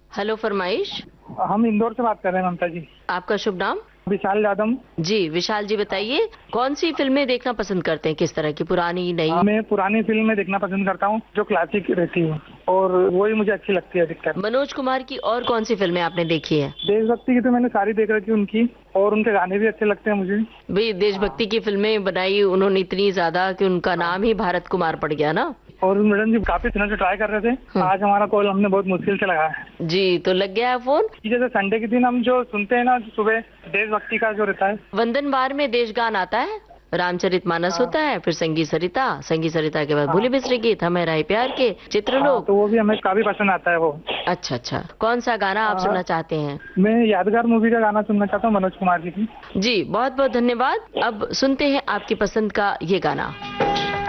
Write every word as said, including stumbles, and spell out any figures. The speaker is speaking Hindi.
हेलो फरमाइश। हम इंदौर से बात कर रहे हैं ममता जी। आपका शुभ नाम? विशाल यादव। जी विशाल जी, बताइए कौन सी फिल्में देखना पसंद करते हैं, किस तरह की, पुरानी नई? मैं पुरानी फिल्में देखना पसंद करता हूँ जो क्लासिक रहती है, और वही मुझे अच्छी लगती है अधिकतर। मनोज कुमार की और कौन सी फिल्में आपने देखी है? देशभक्ति की तो मैंने सारी देख रखी उनकी, और उनके गाने भी अच्छे लगते हैं मुझे। भाई देशभक्ति की फिल्में बनाई उन्होंने इतनी ज्यादा कि उनका नाम ही भारत कुमार पड़ गया ना। और मैडम जी काफी दिनों से ट्राई कर रहे थे, आज हमारा कॉल हमने बहुत मुश्किल से लगाया है। जी, तो लग गया है फोन। जैसे संडे के दिन हम जो सुनते हैं ना सुबह, देशभक्ति का जो रहता है, वंदनवार में देशगान आता है, रामचरितमानस हाँ। होता है, फिर संगी सरिता, संगी सरिता के बाद हाँ। भूले बिसरे गीत, हमें राय प्यार के, चित्रलोक। हाँ, तो वो भी हमें काफी पसंद आता है वो। अच्छा अच्छा, कौन सा गाना आप हाँ। सुनना चाहते हैं? मैं यादगार मूवी का गाना सुनना चाहता हूँ मनोज कुमार जी की। जी बहुत बहुत धन्यवाद। अब सुनते हैं आपकी पसंद का ये गाना।